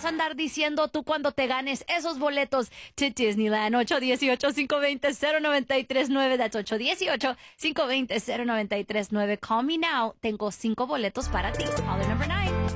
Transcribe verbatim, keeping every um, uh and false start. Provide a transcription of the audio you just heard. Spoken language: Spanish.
vas a andar diciendo tú cuando te ganes esos boletos to Disneyland? ocho uno ocho, cinco dos cero, cero nueve tres nueve. That's ocho uno ocho, cinco dos cero, cero nueve tres nueve. Call me now. Tengo cinco boletos para ti. Caller number nine.